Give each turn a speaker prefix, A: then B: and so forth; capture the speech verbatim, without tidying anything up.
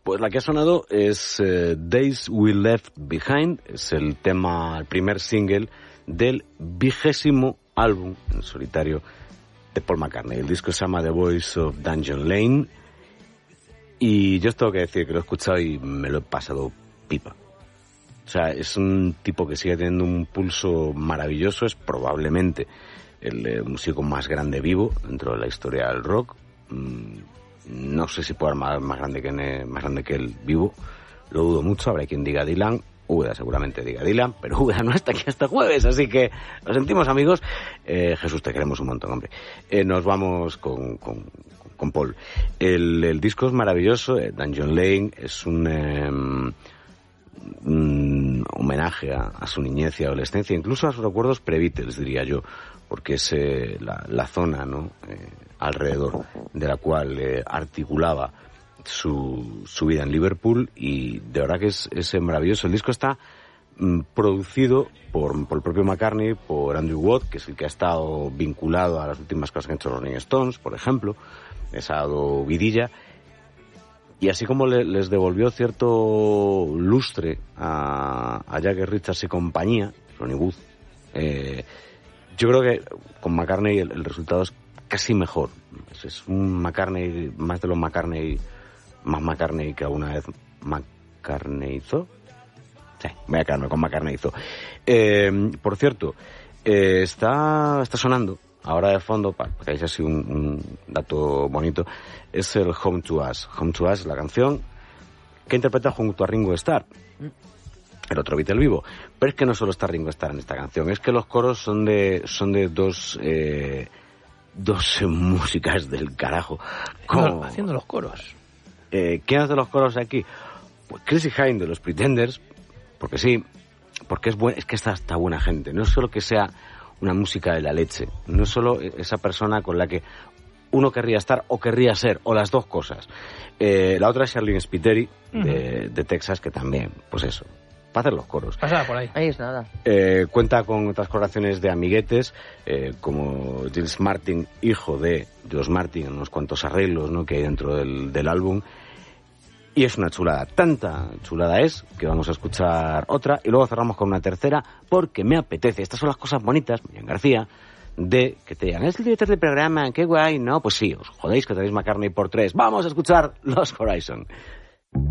A: Pues la que ha sonado es uh, Days We Left Behind, es el tema, el primer single del vigésimo álbum en solitario de Paul McCartney. El disco se llama The Voice of Dungeon Lane y yo os tengo que decir que lo he escuchado y me lo he pasado pipa. O sea, es un tipo que sigue teniendo un pulso maravilloso, es probablemente el eh, músico más grande vivo dentro de la historia del rock. Mm, no sé si puede ser más, más grande que más grande que el vivo, lo dudo mucho, habrá quien diga Dylan, Úbeda seguramente diga Dylan, pero Úbeda no está aquí hasta jueves, así que lo sentimos, amigos. eh, Jesús, te queremos un montón, hombre. Eh, nos vamos con, con, con Paul. El, el disco es maravilloso, eh, Dungeon Lane es un... Eh, un homenaje a, a su niñez y adolescencia, incluso a sus recuerdos pre-Beatles, diría yo, porque es eh, la, la zona, ¿no?, eh, alrededor de la cual eh, articulaba su, su vida en Liverpool, y de verdad que es, es maravilloso. El disco está mm, producido por, por el propio McCartney, por Andrew Watt, que es el que ha estado vinculado a las últimas cosas que han hecho los Rolling Stones, por ejemplo, les ha dado vidilla. Y así como le, les devolvió cierto lustre a, a Jagger, Richards y compañía, Ronnie Wood, eh, yo creo que con McCartney el, el resultado es casi mejor. Es, es un McCartney, más de los McCartney, más McCartney que alguna vez McCartney hizo. Sí, voy a quedarme con McCartney hizo. Eh, por cierto, eh, está, está sonando ahora de fondo, para que haya así un, un dato bonito, es el Home to Us. Home to Us, la canción que interpreta junto a Ringo Starr, el otro Beatle vivo. Pero es que no solo está Ringo Starr en esta canción, es que los coros son de son de dos eh, dos músicas del carajo.
B: Haciendo, haciendo los coros.
A: Eh, ¿Quién hace los coros aquí? Pues Chrissie Hynde de los Pretenders, porque sí, porque es buen, es que está, está buena gente. No es solo que sea una música de la leche, no es solo esa persona con la que uno querría estar o querría ser, o las dos cosas. Eh, la otra es Charlene Spiteri, uh-huh. de, de Texas, que también, pues eso, para hacer los coros.
B: Pasaba por ahí.
C: Ahí es nada.
A: Eh, cuenta con otras colaboraciones de amiguetes, eh, como Giles Martin, hijo de George Martin, unos cuantos arreglos, ¿no?, que hay dentro del, del álbum. Y es una chulada, tanta chulada es que vamos a escuchar otra y luego cerramos con una tercera porque me apetece. Estas son las cosas bonitas, Miriam García, de que te digan, es el director del programa, qué guay. No, pues sí, os jodéis que tenéis McCartney por tres. Vamos a escuchar Los Horizon.